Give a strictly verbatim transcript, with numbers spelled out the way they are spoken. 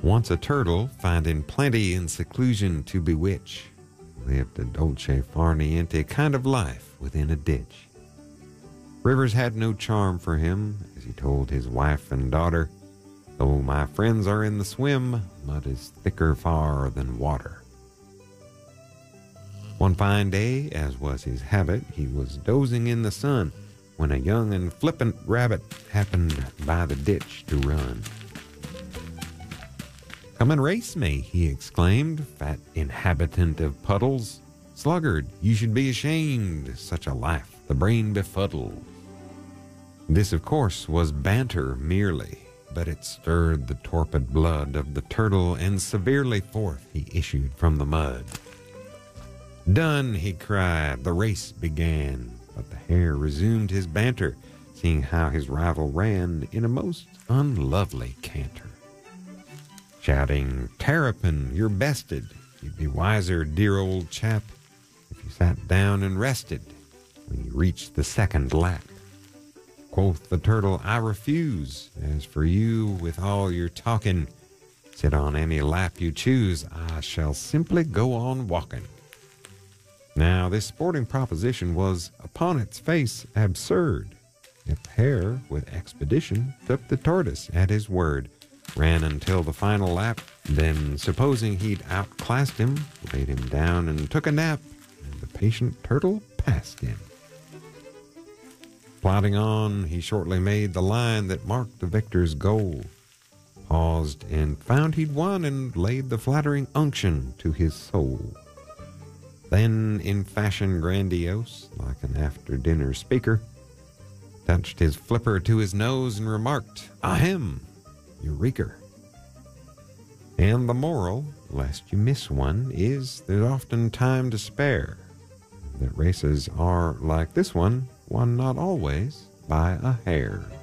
Once a turtle, finding plenty in seclusion to bewitch, lived a dolce far niente kind of life within a ditch. Rivers had no charm for him, as he told his wife and daughter, though my friends are in the swim, mud is thicker far than water. One fine day, as was his habit, he was dozing in the sun when a young and flippant rabbit happened by the ditch to run. "Come and race me," he exclaimed, "fat inhabitant of puddles. Sluggard, you should be ashamed, such a life the brain befuddles." This, of course, was banter merely, but it stirred the torpid blood of the turtle, and severely forth he issued from the mud. "Done," he cried, the race began, but the hare resumed his banter, seeing how his rival ran in a most unlovely canter. Shouting, "Terrapin, you're bested. You'd be wiser, dear old chap, if you sat down and rested when you reached the second lap." Quoth the turtle, "I refuse. As for you, with all your talking, sit on any lap you choose. I shall simply go on walking." Now, this sporting proposition was, upon its face, absurd. Yet the hare, with expedition, took the tortoise at his word, ran until the final lap, then, supposing he'd outclassed him, laid him down and took a nap, and the patient turtle passed him. Plodding on, he shortly made the line that marked the victor's goal, paused and found he'd won, and laid the flattering unction to his soul. Then, in fashion grandiose, like an after-dinner speaker, touched his flipper to his nose and remarked, "Ahem, Eureka." And the moral, lest you miss one, is there's often time to spare, that races are like this one, won not always by a hair.